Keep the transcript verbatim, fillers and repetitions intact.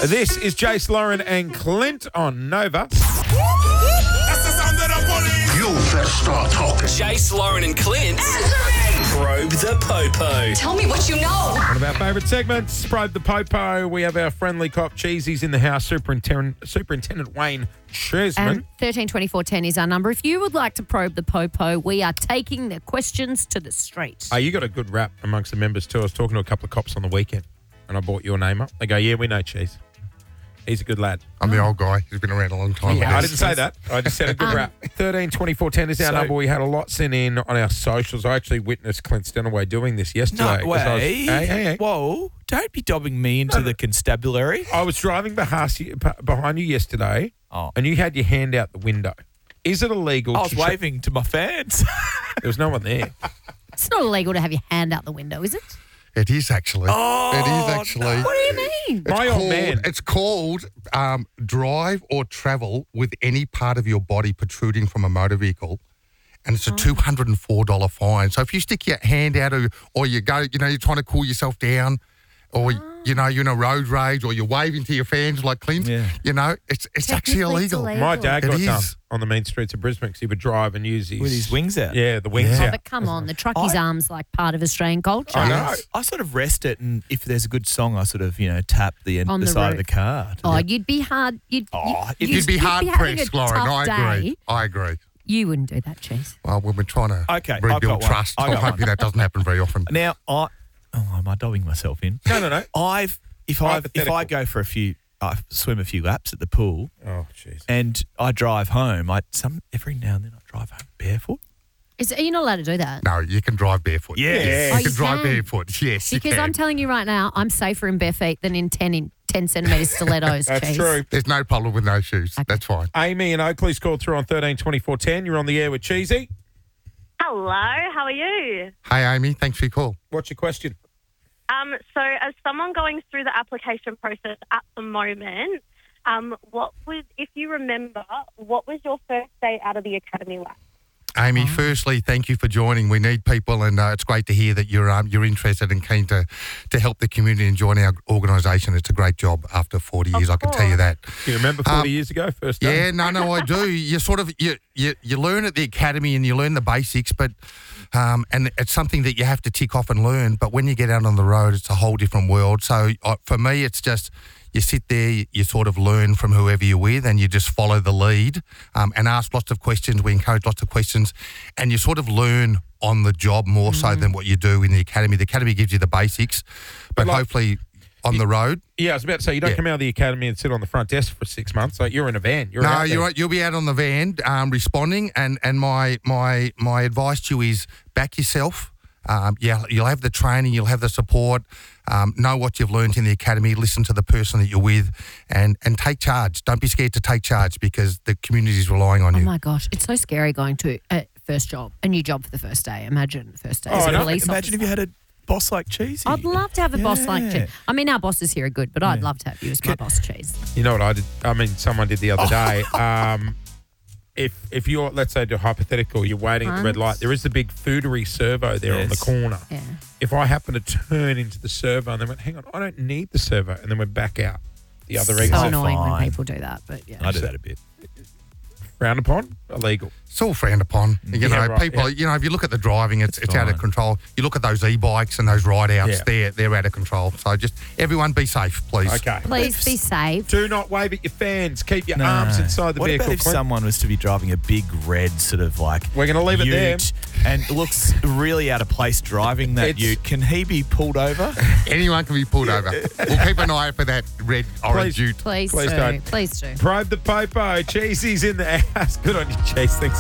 This is Jace, Lauren and Clint on Nova. That's the sound of the police. You better start talking. Jace, Lauren and Clint. Probe the Popo. Tell me what you know. One of our favourite segments, Probe the Popo. We have our friendly cop Cheesy's in the house, Superintendent, Superintendent Wayne Chesman. And thirteen twenty-four ten is our number. If you would like to probe the Popo, we are taking the questions to the street. Oh, you got a good rap amongst the members too. I was talking to a couple of cops on the weekend and I brought your name up. They go, yeah, we know Cheese. He's a good lad. I'm the old guy. He's been around a long time. Yeah, I didn't say that. I just said a good Um, rap. thirteen twenty-four ten is our So- number. We had a lot sent in on our socials. I actually witnessed Clint Stenaway doing this yesterday. No 'cause I was- way. hey, hey, hey. Whoa, don't be dobbing me into the constabulary. I was driving behind you, behind you yesterday Oh. and you had your hand out the window. Is it illegal? I was to waving to my fans. There was no one there. It's not illegal to have your hand out the window, is it? It is actually. Oh, it is actually. What do you mean? It's My old called, man. It's called um, drive or travel with any part of your body protruding from a motor vehicle. And it's a two hundred four dollars fine. So if you stick your hand out or, or you go, you know, you're trying to cool yourself down or, you know, you're in a road rage or you're waving to your fans like Clint, Yeah. you know, it's it's actually Technically, it's illegal. illegal. My dad It got is. done on the main streets of Brisbane because he would drive and use his... With his wings out. Yeah, the wings Yeah. Oh, out. but come on, the truckie's I- arm's like part of Australian culture. I know. I sort of rest it, and if there's a good song, I sort of, you know, tap the end On the, the side roof. of the car. Oh, you'd be hard. You'd, Oh, you'd, if You'd be hard having pressed, a Lauren. tough I agree. day. I agree. You wouldn't do that, Cheese. Well, we've been trying to Okay, I've got rebuild one. trust. I I'm got hoping one. that doesn't happen very often. Now, I, oh, am I dobbing myself in? No, no, no. I've if I if Hypothetical. I go for a few, I swim a few laps at the pool, Oh, jeez. and I drive home. I some every now and then I drive home barefoot. Is, are you not allowed to do that? No, you can drive barefoot. Yes. Oh, you you can drive can? barefoot. Yes, you Because can. I'm telling you right now, I'm safer in bare feet than in ten in ten centimetre stilettos. That's Cheese. true. There's no problem with no shoes. That's fine. Amy and Oakley's called through on thirteen twenty-four ten. You're on the air with Cheesy. Hello, how are you? Hey, Amy, thanks for your call. What's your question? Um, so, as someone going through the application process at the moment, um, what was, if you remember, what was your first day out of the academy like? Amy, firstly, thank you for joining. We need people, and uh, it's great to hear that you're um, you're interested and keen to, to help the community and join our organisation. It's a great job after forty years, I can tell you that. Do you remember forty Um, years ago, first day? Yeah, no, no, I do. You sort of you, you you learn at the academy and you learn the basics, but um, and it's something that you have to tick off and learn. But when you get out on the road, it's a whole different world. So uh, for me, it's just you sit there, you sort of learn from whoever you're with, and you just follow the lead um, and ask lots of questions. We encourage lots of questions, and you sort of learn on the job more so than what you do in the academy. The academy gives you the basics, but like- hopefully on the road. Yeah, I was about to say, you don't Yeah. come out of the academy and sit on the front desk for six months. Like, you're in a van. You're No, out there. you're right. You'll be out on the van um, responding, and, and my my my advice to you is back yourself. Um, yeah, you'll have the training, you'll have the support. Um, know what you've learned in the academy. Listen to the person that you're with, and and take charge. Don't be scared to take charge because the community is relying on Oh you. my gosh, it's so scary going to a first job, a new job for the first day. Imagine the first day Oh, as I a know. police Imagine if you officer. had a boss like Cheesy. I'd love to have a boss like Yeah. Cheese. I mean, our bosses here are good, but I'd Yeah. love to have you as my boss, Cheese. You know what I did? I mean, someone did the other day. Um, if if you're, let's say, to hypothetical, you're waiting at the red light. There is the big foodery servo there on the Yes. corner. Yeah. If I happen to turn into the servo and then went, hang on, I don't need the servo, and then went back out the other So exit, annoying when fine. people do that, but yeah. I do that a bit. frowned upon, illegal. It's all frowned upon. You Yeah, know, right, people. yeah. You know, if you look at the driving, it's It's it's, out of fine. control. You look at those e-bikes and those ride-outs. Yeah. They're they're out of control. So just everyone be safe, please. Okay. Please be safe. Do not wave at your fans. Keep your No. arms inside the what vehicle. about if Clint? someone was to be driving a big red sort of like We're gonna leave it there. ute and looks really out of place driving that It's- ute? Can he be pulled over? Anyone can be pulled over. We'll keep an eye out for that red orange Please. ute. Please, Please do. don't. Please do. Probe the Popo. Cheesy's in the house. Good on you, Chase. Thanks.